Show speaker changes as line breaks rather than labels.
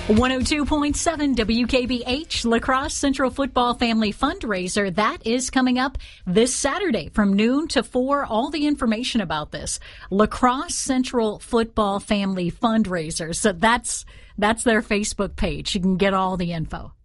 102.7 WKBH, La Crosse Central Football Family Fundraiser. That is coming up this Saturday from noon to 4. All the information about this, La Crosse Central Football Family Fundraiser. So that's their Facebook page. You can get all the info.